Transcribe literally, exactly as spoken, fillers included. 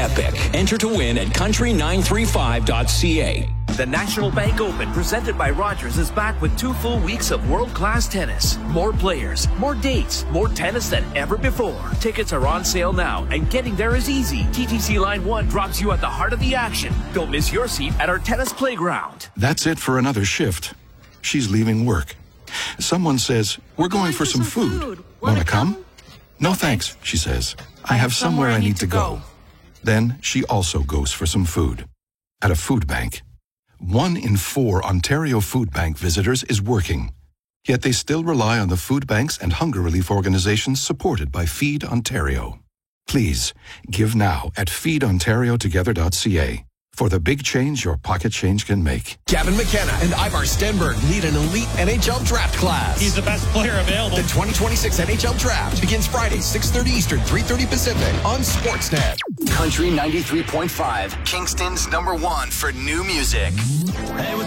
epic. Enter to win at country nine three five dot c a. The National Bank Open, presented by Rogers, is back with two full weeks of world-class tennis. More players, more dates, more tennis than ever before. Tickets are on sale now, and getting there is easy. T T C Line one drops you at the heart of the action. Don't miss your seat at our tennis playground. That's it for another shift. She's leaving work. Someone says, we're going for some food. Want to come? No thanks, she says. I have somewhere I need to go. Then she also goes for some food. At a food bank. One in four Ontario Food Bank visitors is working. Yet they still rely on the food banks and hunger relief organizations supported by Feed Ontario. Please, give now at feed ontario together dot c a for the big change your pocket change can make. Gavin McKenna and Ivar Stenberg lead an elite N H L draft class. He's the best player available. The twenty twenty-six N H L draft begins Friday, six thirty Eastern, three thirty Pacific on Sportsnet. Country ninety-three point five, Kingston's number one for new music. Hey, what's